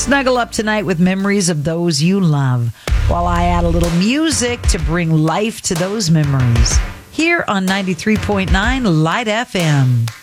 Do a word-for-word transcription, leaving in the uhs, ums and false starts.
Snuggle up tonight with memories of those you love, while I add a little music to bring life to those memories. Here on ninety-three point nine Light F M.